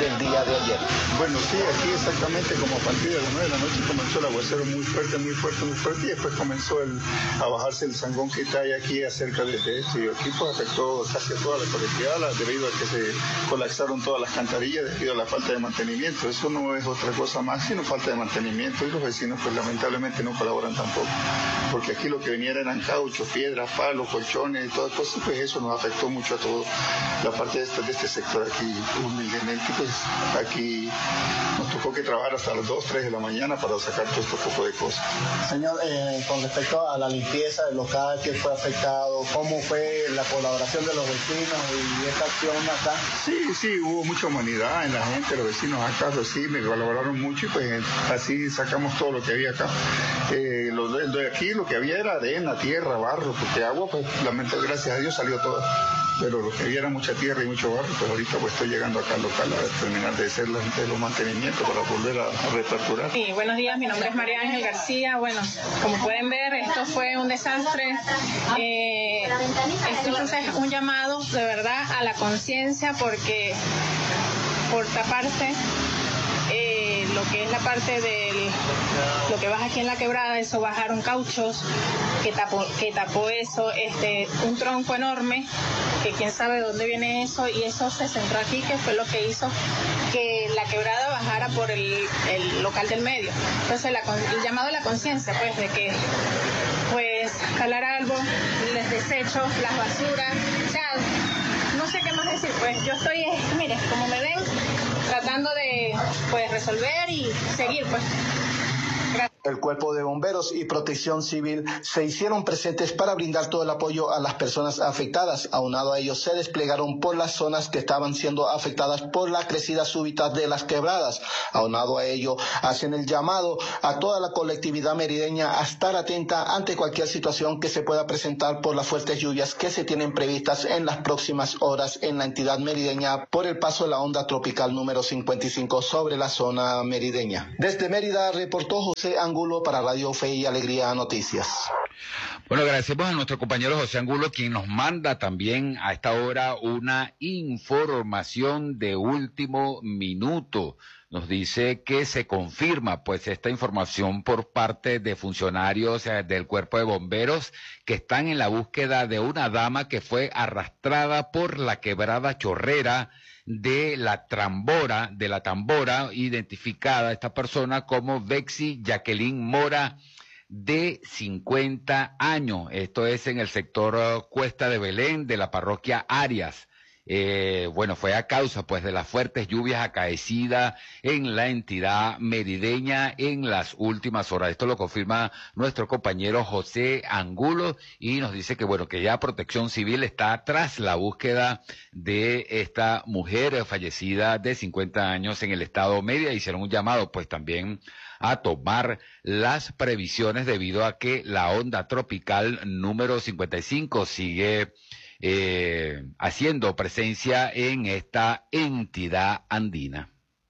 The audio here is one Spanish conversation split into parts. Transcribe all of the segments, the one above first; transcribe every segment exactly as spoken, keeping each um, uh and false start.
del día de ayer. Bueno, sí, aquí exactamente como a partir de las nueve de la noche comenzó el aguacero muy fuerte, muy fuerte, muy fuerte, y después comenzó el, a bajarse el zangón que está aquí acerca de, de esto, y aquí pues afectó casi a toda la colectividad la, debido a que se colapsaron todas las cantarillas debido a la falta de mantenimiento. Eso no es otra cosa más sino falta de mantenimiento, y los vecinos pues lamentablemente no colaboran tampoco, porque aquí lo que venía eran cauchos, piedras, palos, colchones, todas cosas, pues eso nos afectó mucho a toda la parte de este, de este sector aquí humildemente, pues aquí nos tocó que trabajar hasta las dos, tres de la mañana para sacar todo este poco de cosas. Señor, eh, con respecto a la limpieza del local que fue afectado, ¿cómo fue la colaboración de los vecinos y esta acción acá? Sí, sí, hubo mucha humanidad en la gente, los vecinos acá, pues sí, me colaboraron mucho y pues así sacamos todo lo que había acá. Eh, lo de, de aquí lo que había era arena, tierra, barro, porque agua, pues lamentablemente, gracias a Dios salió todo. Pero lo que había era mucha tierra y mucho barro, pues ahorita pues estoy llegando acá al local a terminar de hacer los, de los mantenimientos para volver a, a reaperturar. Sí, buenos días, mi nombre es María Ángel García. Bueno, como pueden ver, esto fue un desastre. Eh, esto entonces es un llamado de verdad a la conciencia, porque por taparse eh, lo que es la parte del lo que baja aquí en la quebrada, eso bajaron cauchos que tapó, que tapó eso, este, un tronco enorme, que quién sabe de dónde viene eso, y eso se centró aquí, que fue lo que hizo que la quebrada bajara por el, el local del medio. Entonces la, el llamado a la conciencia, pues, de que pues calar algo, los desechos, las basuras, o sea, no sé qué más decir, pues yo estoy, eh, mire, como me ven, tratando de pues resolver y seguir, pues. El Cuerpo de Bomberos y Protección Civil se hicieron presentes para brindar todo el apoyo a las personas afectadas. Aunado a ellos, se desplegaron por las zonas que estaban siendo afectadas por la crecida súbita de las quebradas. Aunado a ello, hacen el llamado a toda la colectividad merideña a estar atenta ante cualquier situación que se pueda presentar por las fuertes lluvias que se tienen previstas en las próximas horas en la entidad merideña por el paso de la onda tropical número cincuenta y cinco sobre la zona merideña. Desde Mérida reportó José Angulo para Radio Fe y Alegría Noticias. Bueno, agradecemos a nuestro compañero José Angulo, quien nos manda también a esta hora una información de último minuto. Nos dice que se confirma pues esta información por parte de funcionarios eh, del Cuerpo de Bomberos que están en la búsqueda de una dama que fue arrastrada por la quebrada chorrera de la Tambora, de la Tambora, identificada esta persona como Bexy Jacqueline Mora, de cincuenta años. Esto es en el sector uh, Cuesta de Belén de la parroquia Arias. Eh, bueno, fue a causa pues de las fuertes lluvias acaecidas en la entidad merideña en las últimas horas. Esto lo confirma nuestro compañero José Angulo y nos dice que bueno, que ya Protección Civil está tras la búsqueda de esta mujer fallecida de cincuenta años en el estado Mérida. Hicieron un llamado pues también a tomar las previsiones debido a que la onda tropical número cincuenta y cinco sigue Eh, haciendo presencia en esta entidad andina.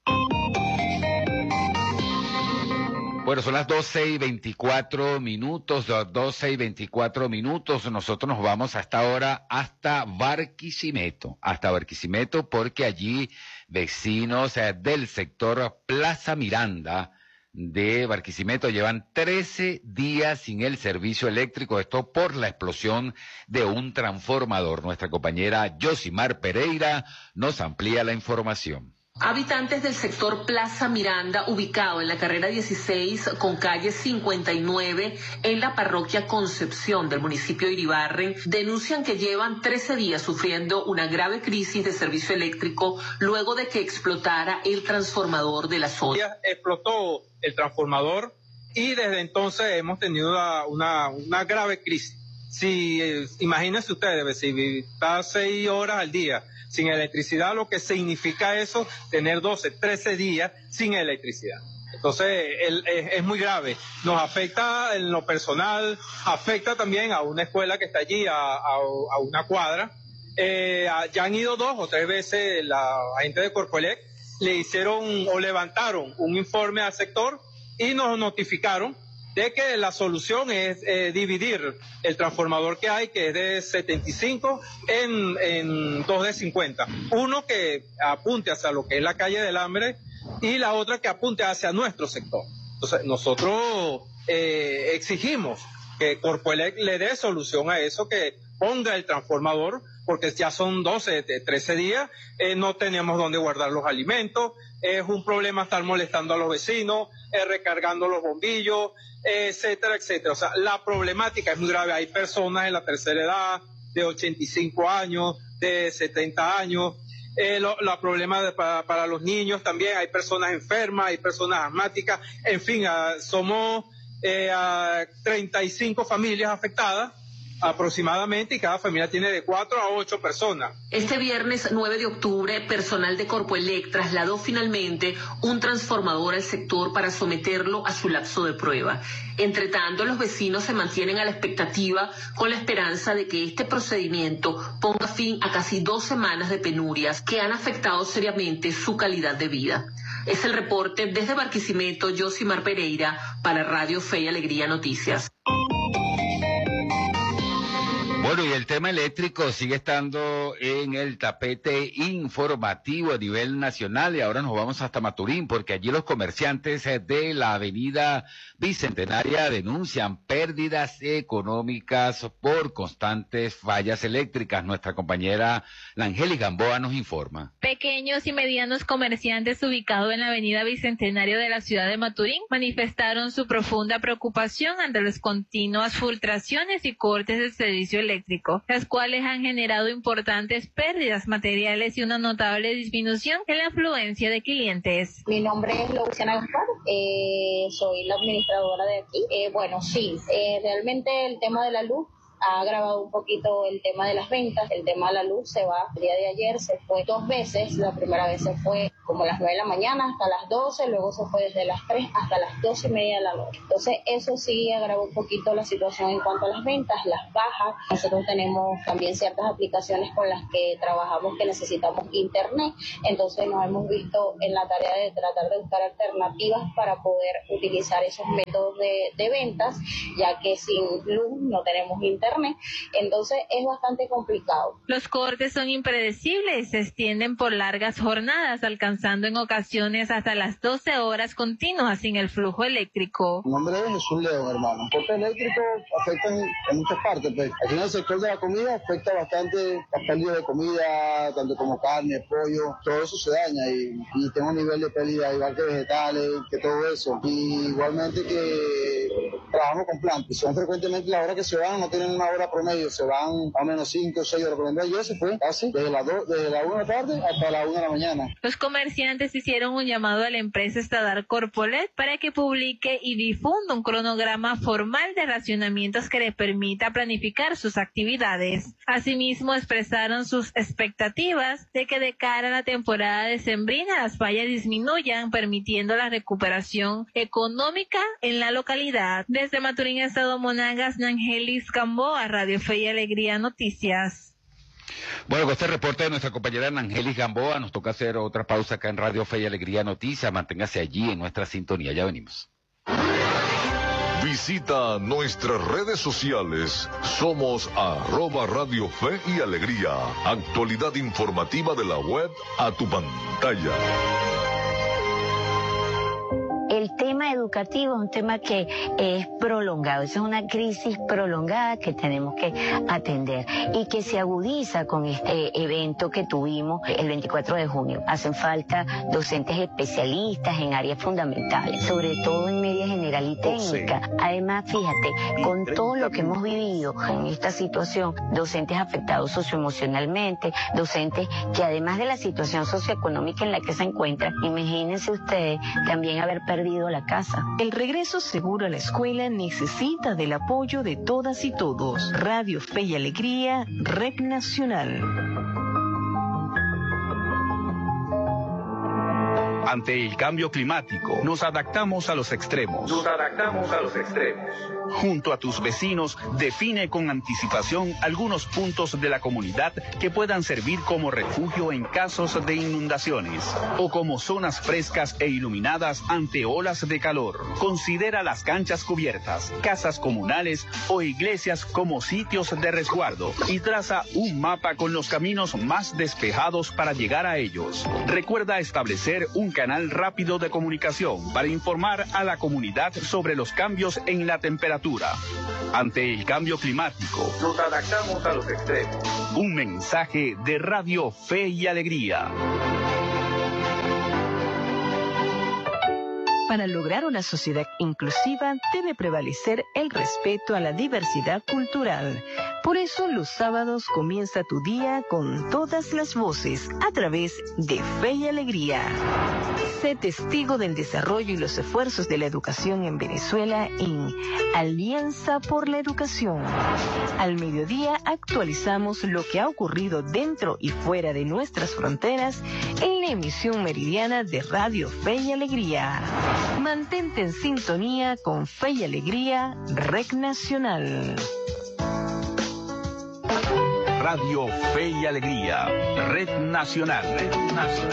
Bueno, son las doce y veinticuatro minutos, doce y veinticuatro minutos. Nosotros nos vamos hasta ahora hasta Barquisimeto, hasta Barquisimeto, porque allí vecinos eh, del sector Plaza Miranda de Barquisimeto llevan trece días sin el servicio eléctrico, esto por la explosión de un transformador. Nuestra compañera Yosimar Pereira nos amplía la información. Habitantes del sector Plaza Miranda, ubicado en la carrera dieciséis con calle cincuenta y nueve en la parroquia Concepción del municipio de Iribarren, denuncian que llevan trece días sufriendo una grave crisis de servicio eléctrico luego de que explotara el transformador de la zona. Explotó el transformador y desde entonces hemos tenido una, una, una grave crisis. Si, eh, imagínense ustedes, si está seis horas al día sin electricidad, lo que significa eso, tener doce, trece días sin electricidad. Entonces, el, es, es muy grave. Nos afecta en lo personal, afecta también a una escuela que está allí, a, a, a una cuadra. Eh, ya han ido dos o tres veces la gente de Corpoelec, le hicieron o levantaron un informe al sector y nos notificaron de que la solución es eh, dividir el transformador que hay, que es de setenta y cinco, en, en dos de cincuenta. Uno que apunte hacia lo que es la calle del Hambre y la otra que apunte hacia nuestro sector. Entonces, nosotros eh, exigimos que Corpoelec le dé solución a eso, que ponga el transformador, porque ya son doce, trece días, eh, no tenemos dónde guardar los alimentos, es un problema estar molestando a los vecinos, eh, recargando los bombillos, eh, etcétera, etcétera. O sea, la problemática es muy grave. Hay personas en la tercera edad, de ochenta y cinco años, de setenta años, eh, lo, la problema de, para, para los niños también, hay personas enfermas, hay personas asmáticas, en fin, uh, somos eh, uh, treinta y cinco familias afectadas aproximadamente, y cada familia tiene de cuatro a ocho personas. Este viernes nueve de octubre, personal de Corpoelec trasladó finalmente un transformador al sector para someterlo a su lapso de prueba. Entre tanto, los vecinos se mantienen a la expectativa con la esperanza de que este procedimiento ponga fin a casi dos semanas de penurias que han afectado seriamente su calidad de vida. Es el reporte desde Barquisimeto, Yosimar Pereira, para Radio Fe y Alegría Noticias. Bueno, y el tema eléctrico sigue estando en el tapete informativo a nivel nacional, y ahora nos vamos hasta Maturín, porque allí los comerciantes de la avenida Bicentenaria denuncian pérdidas económicas por constantes fallas eléctricas. Nuestra compañera Langeli Gamboa nos informa. Pequeños y medianos comerciantes ubicados en la avenida Bicentenario de la ciudad de Maturín manifestaron su profunda preocupación ante las continuas filtraciones y cortes del servicio eléctrico, las cuales han generado importantes pérdidas materiales y una notable disminución en la afluencia de clientes. Mi nombre es Luciana Gaspar, eh, soy la administradora de aquí. Eh, bueno, sí, eh, realmente el tema de la luz ha agravado un poquito el tema de las ventas. El tema de la luz se va, el día de ayer se fue dos veces. La primera vez se fue como a las nueve de la mañana hasta las doce, luego se fue desde las tres hasta las doce y media de la noche. Entonces eso sí agravó un poquito la situación en cuanto a las ventas, las bajas. Nosotros tenemos también ciertas aplicaciones con las que trabajamos que necesitamos internet, entonces nos hemos visto en la tarea de tratar de buscar alternativas para poder utilizar esos métodos de, de ventas, ya que sin luz no tenemos internet, entonces es bastante complicado. Los cortes son impredecibles, se extienden por largas jornadas, alcanzando en ocasiones hasta las doce horas continuas sin el flujo eléctrico. Mi nombre es Jesús León, hermano. El corte eléctrico afecta en, en muchas partes, pues. Aquí en el sector de la comida afecta bastante las pérdidas de comida, tanto como carne, pollo, todo eso se daña y, y tengo un nivel de pérdida igual que vegetales, que todo eso. Y igualmente que trabajamos con plantas, son frecuentemente las horas que se van, no tienen una hora promedio, se van a menos cinco o seis horas. Por ejemplo, ayer se fue casi desde las dos, desde la una de la tarde hasta la una de la mañana. Los comerciantes hicieron un llamado a la empresa estatal Corpoelec para que publique y difunda un cronograma formal de racionamientos que le permita planificar sus actividades. Asimismo, expresaron sus expectativas de que de cara a la temporada decembrina las fallas disminuyan, permitiendo la recuperación económica en la localidad. Desde Maturín, Estado Monagas, Nangelis Gamboa, Radio Fe y Alegría Noticias. Bueno, con este reporte de nuestra compañera Nangelis Gamboa, nos toca hacer otra pausa acá en Radio Fe y Alegría Noticias. Manténgase allí en nuestra sintonía, ya venimos. Visita nuestras redes sociales. Somos arroba Radio Fe y Alegría. Actualidad informativa de la web a tu pantalla. El tema educativo es un tema que es prolongado, es una crisis prolongada que tenemos que atender y que se agudiza con este evento que tuvimos el veinticuatro de junio. Hacen falta docentes especialistas en áreas fundamentales, sobre todo en media general y técnica. Además, fíjate, con todo lo que hemos vivido en esta situación, docentes afectados socioemocionalmente, docentes que además de la situación socioeconómica en la que se encuentran, imagínense ustedes también haber perdido la casa. El regreso seguro a la escuela necesita del apoyo de todas y todos. Radio Fe y Alegría, Red Nacional. Ante el cambio climático, nos adaptamos a los extremos. Nos adaptamos a los extremos. Junto a tus vecinos, define con anticipación algunos puntos de la comunidad que puedan servir como refugio en casos de inundaciones o como zonas frescas e iluminadas ante olas de calor. Considera las canchas cubiertas, casas comunales o iglesias como sitios de resguardo y traza un mapa con los caminos más despejados para llegar a ellos. Recuerda establecer un canal rápido de comunicación para informar a la comunidad sobre los cambios en la temperatura. Ante el cambio climático, nos adaptamos a los extremos. Un mensaje de Radio Fe y Alegría. Para lograr una sociedad inclusiva debe prevalecer el respeto a la diversidad cultural. Por eso los sábados comienza tu día con todas las voces a través de Fe y Alegría. Sé testigo del desarrollo y los esfuerzos de la educación en Venezuela en Alianza por la Educación. Al mediodía actualizamos lo que ha ocurrido dentro y fuera de nuestras fronteras en la emisión meridiana de Radio Fe y Alegría. Mantente en sintonía con Fe y Alegría, Red Nacional. Radio Fe y Alegría, Red Nacional. Red Nacional.